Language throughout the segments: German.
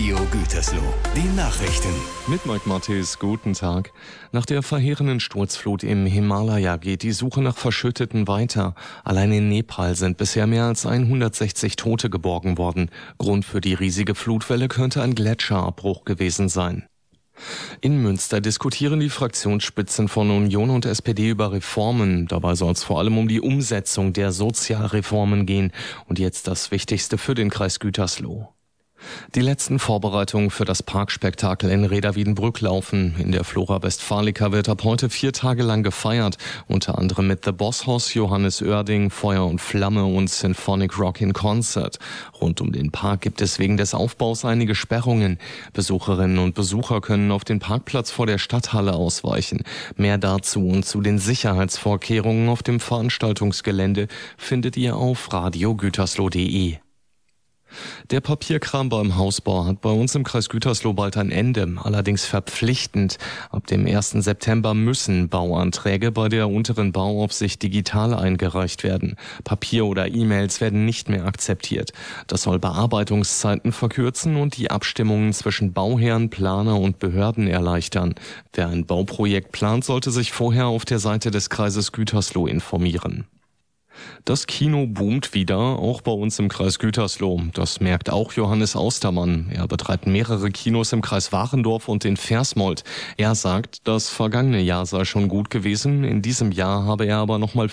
Radio Gütersloh. Die Nachrichten. Mit Mike Mattes, guten Tag. Nach der verheerenden Sturzflut im Himalaya geht die Suche nach Verschütteten weiter. Allein in Nepal sind bisher mehr als 160 Tote geborgen worden. Grund für die riesige Flutwelle könnte ein Gletscherabbruch gewesen sein. In Münster diskutieren die Fraktionsspitzen von Union und SPD über Reformen. Dabei soll es vor allem um die Umsetzung der Sozialreformen gehen. Und jetzt das Wichtigste für den Kreis Gütersloh. Die letzten Vorbereitungen für das Parkspektakel in Reda-Wiedenbrück laufen. In der Flora Westfalica wird ab heute 4 Tage lang gefeiert. Unter anderem mit The Boss Hoss, Johannes Oerding, Feuer und Flamme und Symphonic Rock in Concert. Rund um den Park gibt es wegen des Aufbaus einige Sperrungen. Besucherinnen und Besucher können auf den Parkplatz vor der Stadthalle ausweichen. Mehr dazu und zu den Sicherheitsvorkehrungen auf dem Veranstaltungsgelände findet ihr auf radiogütersloh.de. Der Papierkram beim Hausbau hat bei uns im Kreis Gütersloh bald ein Ende, allerdings verpflichtend. Ab dem 1. September müssen Bauanträge bei der unteren Bauaufsicht digital eingereicht werden. Papier oder E-Mails werden nicht mehr akzeptiert. Das soll Bearbeitungszeiten verkürzen und die Abstimmungen zwischen Bauherren, Planer und Behörden erleichtern. Wer ein Bauprojekt plant, sollte sich vorher auf der Seite des Kreises Gütersloh informieren. Das Kino boomt wieder, auch bei uns im Kreis Gütersloh. Das merkt auch Johannes Austermann. Er betreibt mehrere Kinos im Kreis Warendorf und in Versmold. Er sagt, das vergangene Jahr sei schon gut gewesen. In diesem Jahr habe er aber nochmal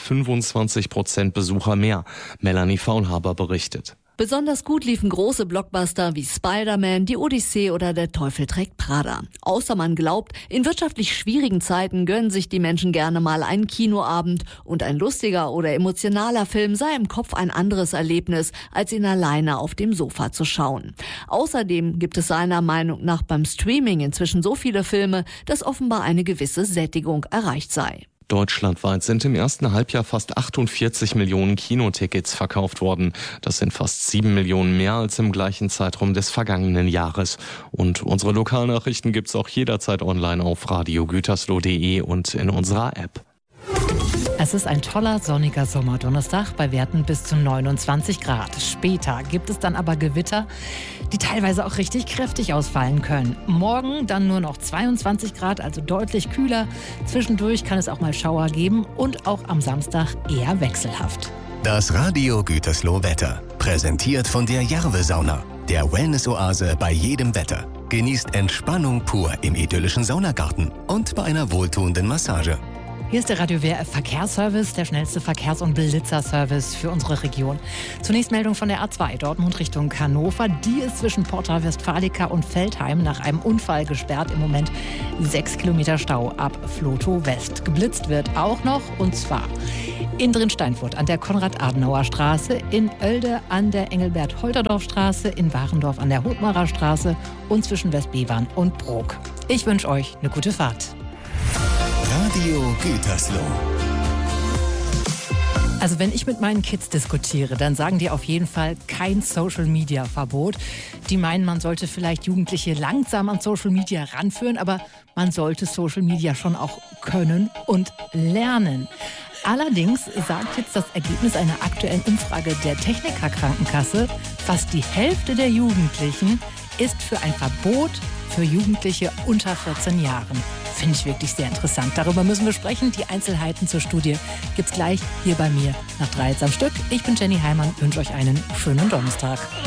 25% Besucher mehr. Melanie Faulhaber berichtet. Besonders gut liefen große Blockbuster wie Spider-Man, Die Odyssee oder Der Teufel trägt Prada. Außermann glaubt, in wirtschaftlich schwierigen Zeiten gönnen sich die Menschen gerne mal einen Kinoabend und ein lustiger oder emotionaler Film sei im Kopf ein anderes Erlebnis, als ihn alleine auf dem Sofa zu schauen. Außerdem gibt es seiner Meinung nach beim Streaming inzwischen so viele Filme, dass offenbar eine gewisse Sättigung erreicht sei. Deutschlandweit sind im ersten Halbjahr fast 48 Millionen Kinotickets verkauft worden. Das sind fast 7 Millionen mehr als im gleichen Zeitraum des vergangenen Jahres. Und unsere Lokalnachrichten gibt's auch jederzeit online auf radiogütersloh.de und in unserer App. Es ist ein toller, sonniger Sommerdonnerstag bei Werten bis zu 29 Grad. Später gibt es dann aber Gewitter, die teilweise auch richtig kräftig ausfallen können. Morgen dann nur noch 22 Grad, also deutlich kühler. Zwischendurch kann es auch mal Schauer geben und auch am Samstag eher wechselhaft. Das Radio Gütersloh Wetter. Präsentiert von der Jarve-Sauna. Der Wellness-Oase bei jedem Wetter. Genießt Entspannung pur im idyllischen Saunagarten und bei einer wohltuenden Massage. Hier ist der Radio WRF Verkehrsservice, der schnellste Verkehrs- und Blitzerservice für unsere Region. Zunächst Meldung von der A2 Dortmund Richtung Hannover. Die ist zwischen Porta Westfalica und Veltheim nach einem Unfall gesperrt. Im Moment 6 Kilometer Stau ab Flotow West. Geblitzt wird auch noch, und zwar in Drinsteinfurt an der Konrad-Adenauer-Straße, in Oelde an der Engelbert-Holterdorf-Straße, in Warendorf an der Hotmarer Straße und zwischen Westbevern und Brok. Ich wünsche euch eine gute Fahrt. Radio Gütersloh. Also wenn ich mit meinen Kids diskutiere, dann sagen die auf jeden Fall kein Social-Media-Verbot. Die meinen, man sollte vielleicht Jugendliche langsam an Social-Media ranführen, aber man sollte Social-Media schon auch können und lernen. Allerdings sagt jetzt das Ergebnis einer aktuellen Umfrage der Techniker Krankenkasse, fast die Hälfte der Jugendlichen ist für ein Verbot für Jugendliche unter 14 Jahren. Finde ich wirklich sehr interessant. Darüber müssen wir sprechen. Die Einzelheiten zur Studie gibt's gleich hier bei mir nach 3 am Stück. Ich bin Jenny Heimann, wünsche euch einen schönen Donnerstag.